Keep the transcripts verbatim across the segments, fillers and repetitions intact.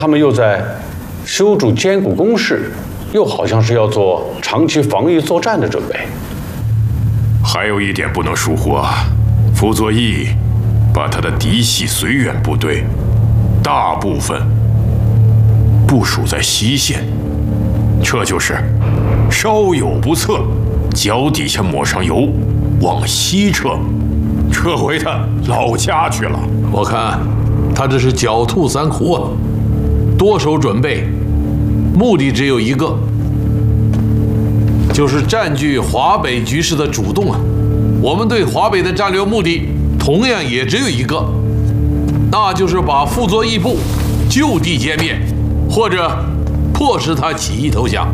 他们又在修筑坚固工事，又好像是要做长期防御作战的准备。 还有一点不能疏忽啊，傅作义把他的嫡系绥远部队大部分部署在西线，这就是稍有不测，脚底下抹上油，往西撤，撤回他老家去了。 我看他这是狡兔三窟啊，多手准备，目的只有一个，就是占据华北局势的主动啊。我们对华北的战略目的同样也只有一个，那就是把傅作义部就地歼灭，或者迫使他起义投降。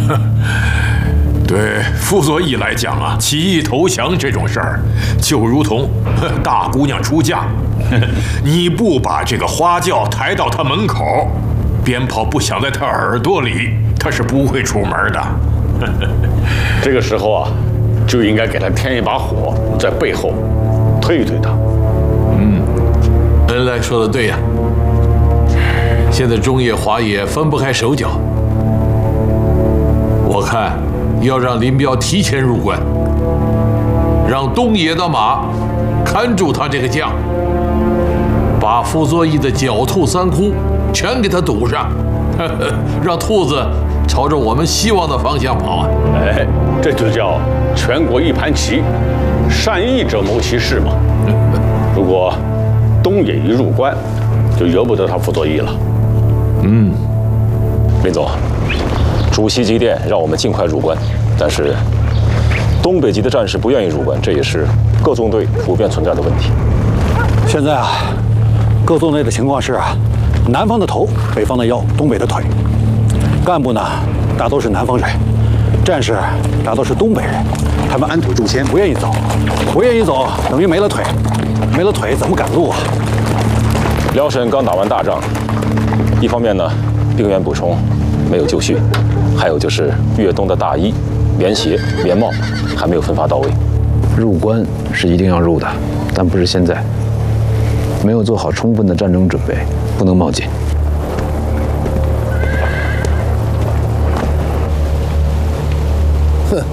对傅作义来讲啊，起义投降这种事儿，就如同大姑娘出嫁，你不把这个花轿抬到她门口，鞭炮不响在她耳朵里，她是不会出门的。 这个时候啊，就应该给他添一把火，在背后推一推他。 嗯，恩来说的对呀、啊，现在中野、华野分不开手脚，我看要让林彪提前入关，让东野的马看住他这个将，把傅作义的狡兔三窟全给他堵上，呵呵，让兔子朝着我们希望的方向跑啊！ 哎，这就叫全国一盘棋，善意者谋其事嘛。如果东野一入关，就由不得他傅作义了。 嗯， 林总，主席急电让我们尽快入关，但是东北籍的战士不愿意入关，这也是各纵队普遍存在的问题。 现在啊，各纵队的情况是啊，南方的头，北方的腰，东北的腿。干部呢，大都是南方人，战士大都是东北人，他们安土重迁，不愿意走，不愿意走等于没了腿，没了腿怎么赶路啊？ 辽沈刚打完大仗，一方面呢，兵员补充没有就绪，还有就是粤东的大衣、棉鞋、棉帽还没有分发到位。 入关是一定要入的，但不是现在，没有做好充分的战争准备，不能冒进。 哼，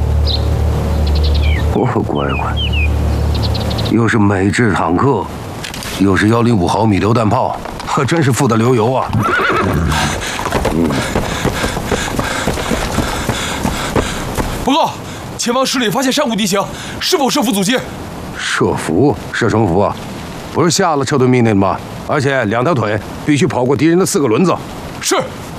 我说乖乖，又是美制坦克，又是幺零五毫米榴弹炮，可真是富得流油啊！ 嗯。报告，前方十里发现山谷地形，是否设伏阻击？ 设伏？设什么伏啊？不是下了撤退命令吗？而且两条腿必须跑过敌人的四个轮子。 是。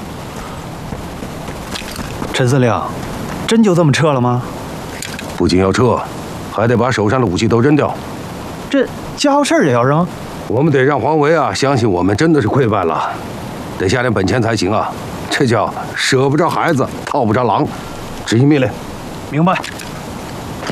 陈司令。真就这么撤了吗？ 不仅要撤，还得把手上的武器都扔掉。 这家伙事儿也要扔？ 我们得让黄维啊相信我们真的是溃败了，得下点本钱才行啊！这叫舍不着孩子，套不着狼。执行命令。 明白。